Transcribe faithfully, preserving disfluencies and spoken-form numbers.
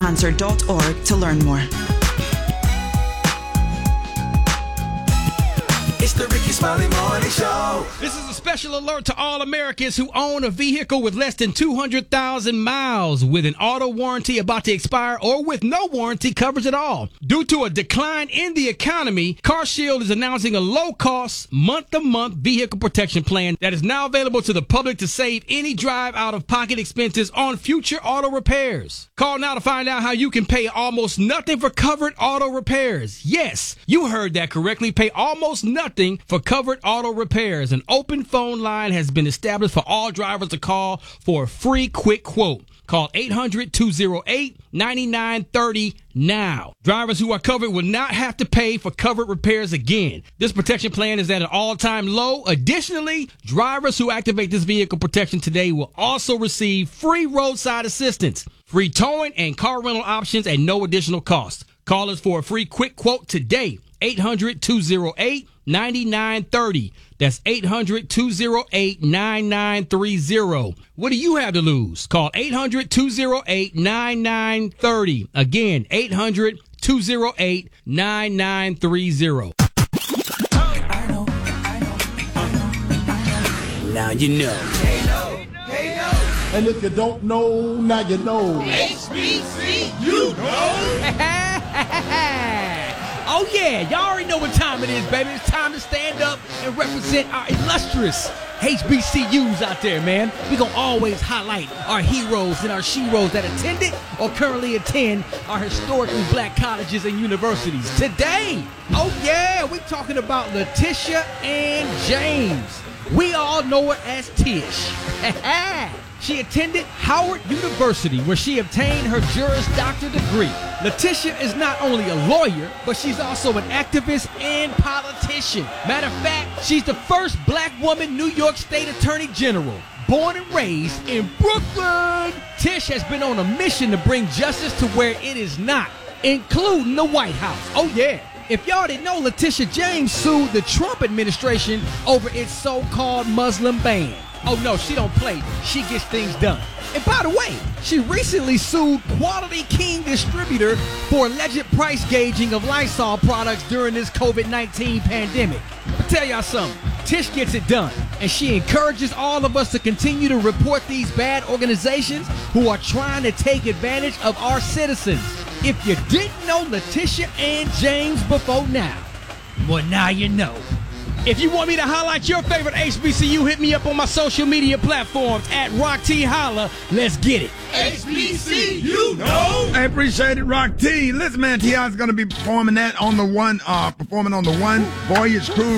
answer dot org to learn more. It's the Ricky Smiley Morning Show. This is a special alert to all Americans who own a vehicle with less than two hundred thousand miles with an auto warranty about to expire or with no warranty coverage at all. Due to a decline in the economy, CarShield is announcing a low-cost, month-to-month vehicle protection plan that is now available to the public to save any drive out-of-pocket expenses on future auto repairs. Call now to find out how you can pay almost nothing for covered auto repairs. Yes, you heard that correctly. Pay almost nothing for covered auto repairs. An open phone line has been established for all drivers to call for a free quick quote. Call eight hundred, two oh eight, nine nine three oh now. Drivers who are covered will not have to pay for covered repairs again. This protection plan is at an all-time low. Additionally, drivers who activate this vehicle protection today will also receive free roadside assistance, free towing, and car rental options at no additional cost. Call us for a free quick quote today. eight hundred, two oh eight, nine nine three oh. That's eight hundred, two oh eight, nine nine three oh. What do you have to lose? Call eight hundred, two oh eight, nine nine three oh. Again, eight hundred, two oh eight, nine nine three oh. Now you know. Hey, no. Hey, no. And if you don't know, now you know. H B C, you know. Oh yeah, y'all already know what time it is, baby. It's time to stand up and represent our illustrious H B C Us out there, man. We gonna always highlight our heroes and our sheroes that attended or currently attend our historically black colleges and universities. Today, oh yeah, we talking about Letitia Ann James. We all know her as Tish. She attended Howard University, where she obtained her Juris Doctor degree. Letitia is not only a lawyer, but she's also an activist and politician. Matter of fact, she's the first black woman New York State Attorney General. Born and raised in Brooklyn, Tish has been on a mission to bring justice to where it is not, including the White House. Oh yeah. If y'all didn't know, Letitia James sued the Trump administration over its so-called Muslim ban. Oh no, she don't play. She gets things done. And by the way, she recently sued Quality King Distributor for alleged price gauging of Lysol products during this COVID nineteen pandemic. But tell y'all something, Tish gets it done, and she encourages all of us to continue to report these bad organizations who are trying to take advantage of our citizens. If you didn't know Letitia Ann James before now, well now you know. If you want me to highlight your favorite H B C U, hit me up on my social media platforms at Rock T Holla. Let's get it. H B C, you know. I appreciate it, Rock T. Listen, man, T I's going to be performing that on the one, uh, performing on the one Voyage Cruise.